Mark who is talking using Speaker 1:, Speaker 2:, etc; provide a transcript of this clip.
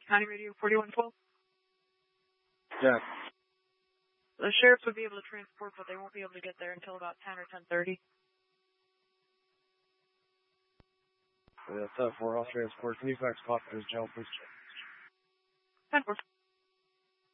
Speaker 1: County Radio 4112.
Speaker 2: Jack.
Speaker 1: The sheriffs would be able to transport, but they won't be able to get there until about 10 or 10:30.
Speaker 2: Yeah, 10-4, I'll transport. Can you fax copy to this jail, please?
Speaker 1: 10-4.